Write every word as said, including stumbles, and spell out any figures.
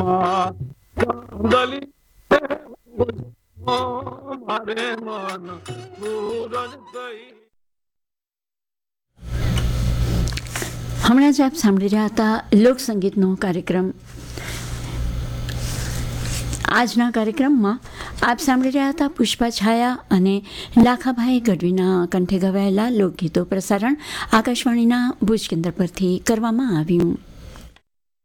ગલી મારે મન સૂરજ થઈ. હમણાં જ આપ સાંભળી રહ્યા હતા લોકસંગીતનો કાર્યક્રમ. આજના કાર્યક્રમમાં આપ સાંભળી રહ્યા હતા પુષ્પા છાયા અને લાખાભાઈ ગઢવીના કંઠે ગવાયેલા લોકગીતો. પ્રસારણ આકાશવાણીના ભુજ કેન્દ્ર પરથી કરવામાં આવ્યું.